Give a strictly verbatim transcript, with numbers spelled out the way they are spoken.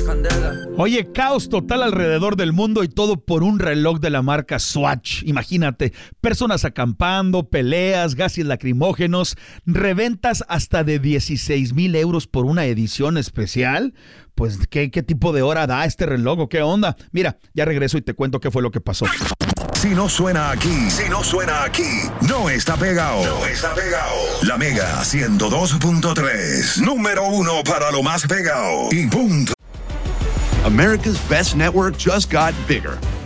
Oye, caos total alrededor del mundo y todo por un reloj de la marca Swatch. Imagínate, personas acampando, peleas, gases lacrimógenos, reventas hasta de dieciséis mil euros por una edición especial. Pues, ¿qué, ¿qué tipo de hora da este reloj o qué onda? Mira, ya regreso y te cuento qué fue lo que pasó. Si no suena aquí, si no suena aquí, no está pegado. No está pegado. La Mega ciento dos punto tres, número uno para lo más pegado. Y punto. America's Best Network just got bigger.